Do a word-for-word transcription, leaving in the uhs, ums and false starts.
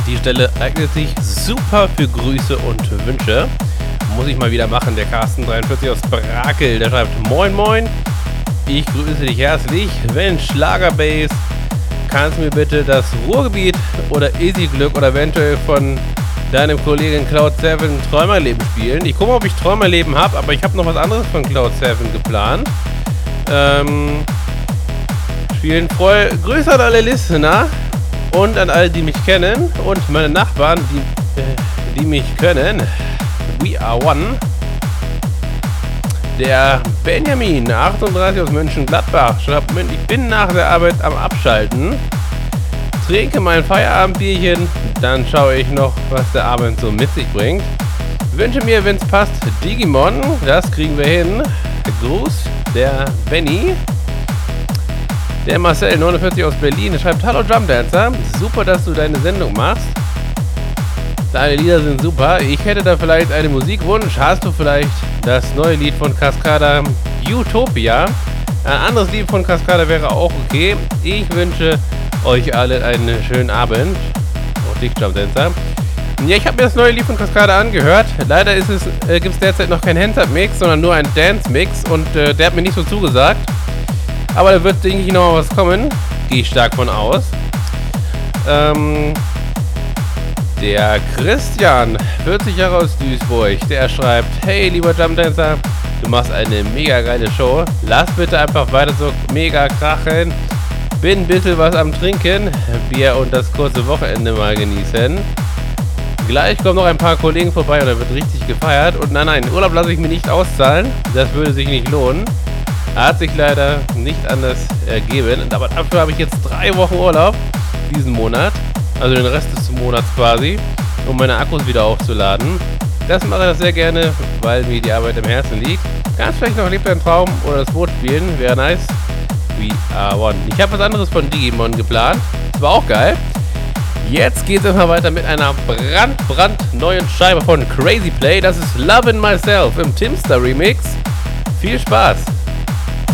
Die Stelle eignet sich super für Grüße und Wünsche. Muss ich mal wieder machen. Der Carsten dreiundvierzig aus Brakel, der schreibt: Moin Moin, ich grüße dich herzlich. Wenn Schlagerbass, kannst du mir bitte das Ruhrgebiet oder Easy Glück oder eventuell von deinem Kollegen Cloud sieben Träumerleben spielen. Ich gucke mal, ob ich Träumerleben habe, aber ich habe noch was anderes von Cloud sieben geplant. Ähm, spielen voll. Grüße an alle Listener und an alle, die mich kennen und meine Nachbarn, die, äh, die mich können. We are one. Der Benjamin, achtunddreißig aus Mönchengladbach, schreibt: Ich bin nach der Arbeit am Abschalten, trinke mein Feierabendbierchen, dann schaue ich noch, was der Abend so mit sich bringt. Wünsche mir, wenn es passt, Digimon, das kriegen wir hin. Gruß, der Benny. Der Marcel, neunundvierzig aus Berlin, schreibt: Hallo Jumpdancer, super, dass du deine Sendung machst. Deine Lieder sind super. Ich hätte da vielleicht einen Musikwunsch. Hast du vielleicht das neue Lied von Cascada, Utopia? Ein anderes Lied von Cascada wäre auch okay. Ich wünsche euch alle einen schönen Abend. Auch dich, Jumpdancer. Ja, ich habe mir das neue Lied von Cascada angehört. Leider ist es, äh, gibt es derzeit noch keinen Hands-Up-Mix, sondern nur einen Dance-Mix. Und äh, der hat mir nicht so zugesagt. Aber da wird, denke ich, noch mal was kommen. Gehe ich stark von aus. Ähm... Der Christian, vierzig Jahre aus Duisburg, der schreibt: Hey, lieber Jumpdancer, du machst eine mega geile Show. Lass bitte einfach weiter so mega krachen. Bin ein bisschen was am Trinken. Bier und das kurze Wochenende mal genießen. Gleich kommen noch ein paar Kollegen vorbei und da wird richtig gefeiert. Und nein, nein, Urlaub lasse ich mir nicht auszahlen. Das würde sich nicht lohnen. Hat sich leider nicht anders ergeben. Aber dafür habe ich jetzt drei Wochen Urlaub diesen Monat. Also den Rest des Monats quasi, um meine Akkus wieder aufzuladen. Das mache ich sehr gerne, weil mir die Arbeit im Herzen liegt. Ganz vielleicht noch Lebt ein Traum oder das Boot spielen, wäre nice. We are one. Ich habe was anderes von Digimon geplant. Das war auch geil. Jetzt geht es mal weiter mit einer brand, brand neuen Scheibe von Crazy Play. Das ist Lovin' Myself im Timster Remix. Viel Spaß!